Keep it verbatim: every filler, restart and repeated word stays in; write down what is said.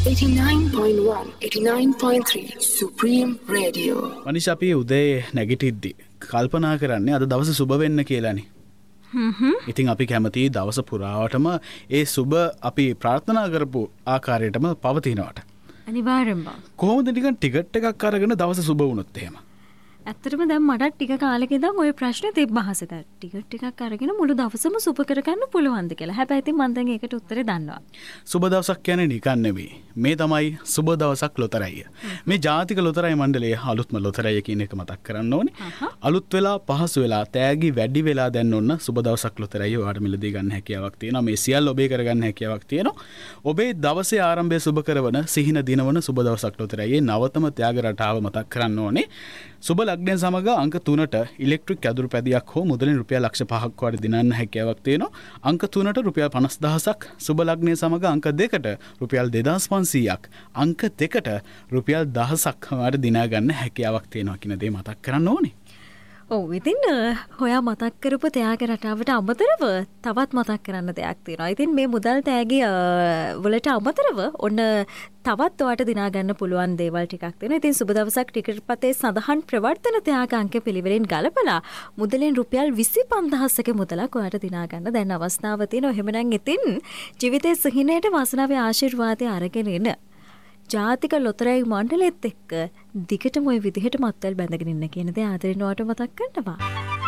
eighty-nine point one, eighty-nine point three Supreme Radio. මනිෂ අපි උදේ නැගිටිද්දි කල්පනා කරන්නේ අද දවස සුබ වෙන්න කියලානේ. හ්ම්. ඉතින් අපි කැමති දවස පුරාවටම ඒ සුබ අපි ප්‍රාර්ථනා කරපු ආකාරයටම පවතිනවට. අනිවාර්යෙන්ම. කොහොමද නිකන් ටිකට් එකක් අරගෙන දවස සුබ වුණොත් එහෙම? ඇත්තටම දැන් මට ටික කාලෙක ඉඳන් ওই ප්‍රශ්නේ තිබ්බහසට. ටිකට් එකක් අරගෙන මුළු දවසම සුබ කරගන්න පුළුවන්ද කියලා. හැබැයි ඉතින් මම දැන් ඒකට උත්තරේ දන්නවා. සුබ දවසක් කියන්නේ නිකන් නෙවෙයි. මේ තමයි සුබ දවසක් ලොතරැය. මේ ජාතික ලොතරැයි මණ්ඩලයේ අලුත්ම ලොතරැය කියන එක මතක් කරන්න ඕනේ. අලුත් වෙලා පහසු වෙලා තෑගි වැඩි වෙලා දැන් ඔන්න සුබ දවසක් ලොතරැය ඔයාලට මිලදී ගන්න හැකියාවක් තියෙනවා. මේ සියල්ල ඔබේ කරගන්න හැකියාවක් තියෙනවා. ඔබේ දවසේ ආරම්භය සුබ කරවන සිහින දිනවන සුබ දවසක් ලොතරැයේ නවතම ත්‍යාග රටාව මතක් කරන්න ඕනේ. සුබ ලග්නය සමග අංක තුනට ඉලෙක්ට්‍රික් ඇදුරු පැදියක් හෝ මුදලින් රුපියල් ලක්ෂ පහක් වඩ දිනන්න හැකියාවක් තියෙනවා. අංක තුනට රුපියල් පනස් දහසක්, සුබ ලග්නය සමග අංක දෙකට රුපියල් දෙදාස් පන්සීයක්, අංක දෙකට රුපියල් දහසක් වඩ දිනා ගන්න හැකියාවක් තියෙනවා කියන දේ මතක් කරන්න ඕනේ. ඔව් ඉතින් හොයා මතක් කරපු ත්‍යාග රටාවට අමතරව තවත් මතක් කරන්න දෙයක් තියෙනවා. ඉතින් මේ මුදල් තෑගි වලට අමතරව ඔන්න තවත් ඔයාට දිනා ගන්න පුළුවන් දේවල් ටිකක් තියෙනවා. ඉතින් සුබ දවසක් ටිකට් පතේ සඳහන් ප්‍රවර්තන ත්‍යාග අංක පිළිවෙලින් ගලපලා මුදලෙන් රුපියල් විසි පන්දහසක මුදලක් ඔයාට දිනා ගන්න දැන් අවස්ථාව තියෙනවා. එහෙමනම් ඉතින් ජීවිතයේ සිහිනයට වාසනාවේ ආශිර්වාදය අරගෙන එන ජාතික ලොතරැයි මණ්ඩලෙත් එක්ක දිගටම ওই විදිහට මත්තල් බැඳගෙන ඉන්න කියන දේ ආදරෙන් ඔයාට මතක් කරනවා.